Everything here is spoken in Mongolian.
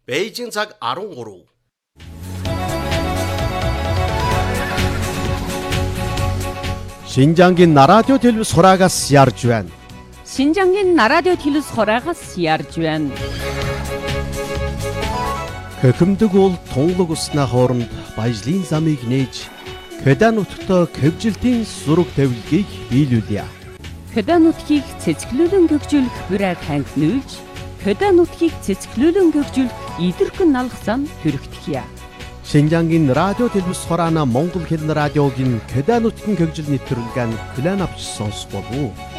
Бээжин цаг 13. Шинжангийн радио телевиз хураагаас ярьж байна. Шинжангийн радио телевиз хураагаас ярьж байна. Хөхөмдөг бол тунгалаг усны хооронд баяжлын замыг нээж Кёда нутагт кевжилтийн зураг тавилгыг биелүүлье. Кёда нутгийг цэцгэлүүлэн гөгжүүлэх бүрээр хангинуулж, Кёда нутгийг цэцгэлүүлэн гөгжүүлэх идэрхэн налах зам хүрэгдэхье. Шинжангийн радио телевиз хураана Монгол хэлний радиогийн Кёда нутгийн хөгжил нэвтрүүлгэн клан авч сонсох болов уу?